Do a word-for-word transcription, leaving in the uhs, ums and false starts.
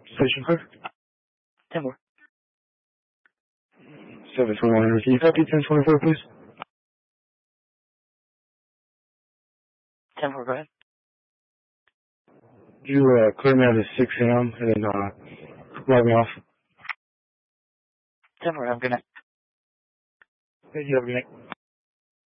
Station code? ten four. seven twenty-one. Can you copy ten twenty-four, please? ten four, go ahead. You uh, clear me out at six a.m. and then uh, log me off. ten four, have a good night. Hey, you have a good night.